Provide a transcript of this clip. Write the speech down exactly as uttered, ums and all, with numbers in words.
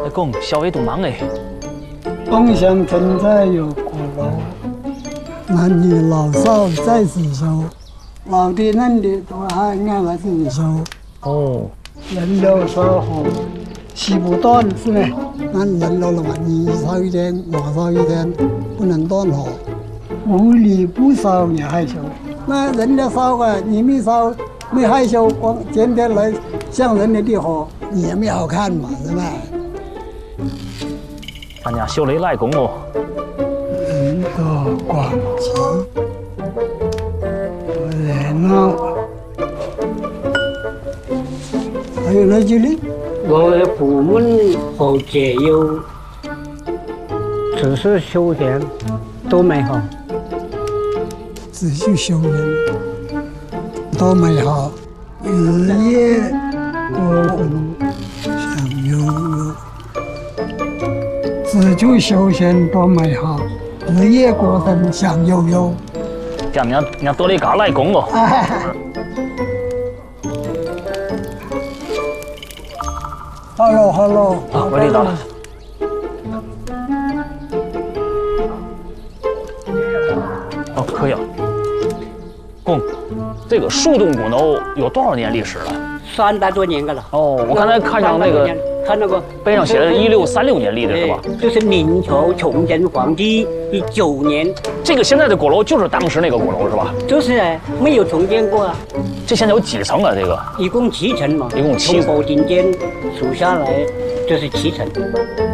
公，小伟都忙哎。 东乡正在有鼓楼，男女老少在此修，老的嫩的都还爱来这里修。 哦， 人流烧火，洗不断是吧？那人流的话，你烧一天，我烧一天，不能断火。屋里不烧也害羞，那人家烧啊，你没烧，没害羞，光天天来向人家的火，你也没好看嘛，是吧？ 俺家修了一赖工哦。 人多广集，热闹。还有那句呢？ 我的父母和解忧，只是休闲，多美好。 只是修人，多美好。日夜过分享悠悠，只求休闲多美好。日夜过分享悠悠。 这样人家人家得了一嘎赖工哦。 Hello Hello， 啊，我知道了。哦，可以了。公，这个树洞鼓楼有多少年历史了？ 三百多年个了。 哦，我刚才看上那个， 看那个碑上写的一六三六年立的是吧？ 这是明朝崇祯皇帝第九年。 这个现在的鼓楼就是当时那个鼓楼是吧？ 就是啊，没有重建过啊。 这现在有几层啊？这个一共七层嘛， 一共七层。 从宝顶尖数下来，这是七层。